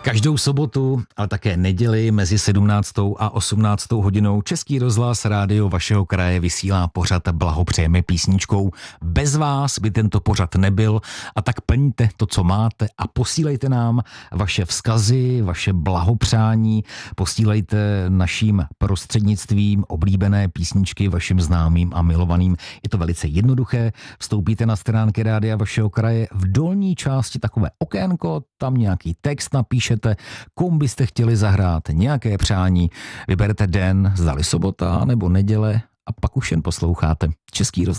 Každou sobotu, ale také neděli mezi 17. a 18. hodinou Český rozhlas rádio vašeho kraje vysílá pořad Blahopřejeme písničkou. Bez vás by tento pořad nebyl, a tak plňte to, co máte, a posílejte nám vaše vzkazy, vaše blahopřání, posílejte naším prostřednictvím oblíbené písničky vašim známým a milovaným. Je to velice jednoduché, vstoupíte na stránky rádia vašeho kraje, v dolní části takové okénko, tam nějaký text napíšete, komu byste chtěli zahrát, nějaké přání, vyberete den, zdali sobota nebo neděle, a pak už jen posloucháte Český rozhlas.